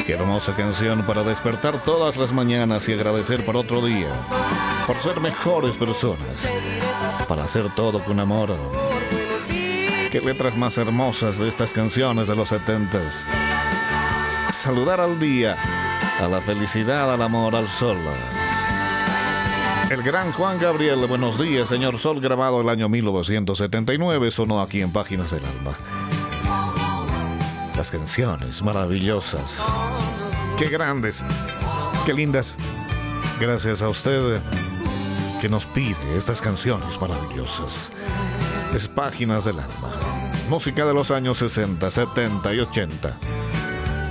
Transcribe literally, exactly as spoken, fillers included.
Qué hermosa canción para despertar todas las mañanas y agradecer por otro día, por ser mejores personas, para hacer todo con amor. Qué letras más hermosas de estas canciones de los setentas. Saludar al día, a la felicidad, al amor, al sol. El gran Juan Gabriel, buenos días, señor Sol, grabado el año mil novecientos setenta y nueve, sonó aquí en Páginas del Alma. Las canciones maravillosas, qué grandes, qué lindas. Gracias a usted que nos pide estas canciones maravillosas. Es Páginas del Alma, música de los años sesenta, setenta y ochenta.